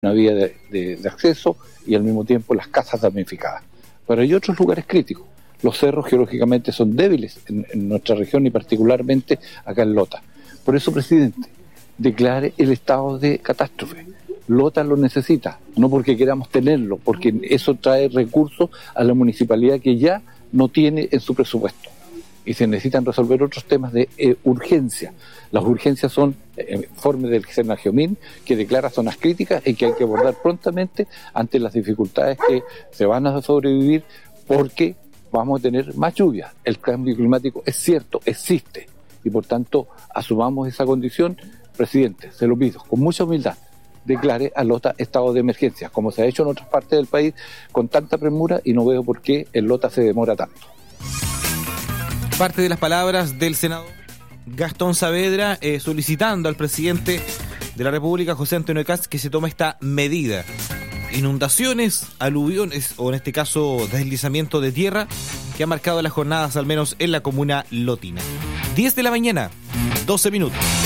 una vía de acceso y al mismo tiempo las casas damnificadas. Pero hay otros lugares críticos. Los cerros geológicamente son débiles en nuestra región y particularmente acá en Lota. Por eso, presidente, declare el estado de catástrofe. Lota lo necesita, no porque queramos tenerlo, porque eso trae recursos a la municipalidad que ya no tiene en su presupuesto. Y se necesitan resolver otros temas de urgencia. Las urgencias son informes del Senageomin que declara zonas críticas y que hay que abordar prontamente ante las dificultades que se van a sobrevivir porque vamos a tener más lluvias. El cambio climático es cierto, existe y por tanto asumamos esa condición. Presidente, se lo pido con mucha humildad, declare a Lota estado de emergencia, como se ha hecho en otras partes del país con tanta premura y no veo por qué en Lota se demora tanto. Parte de las palabras del senador Gastón Saavedra solicitando al presidente de la República, José Antonio Kast, que se tome esta medida. Inundaciones, aluviones o en este caso deslizamiento de tierra que ha marcado las jornadas al menos en la comuna lotina. 10 de la mañana, 12 minutos.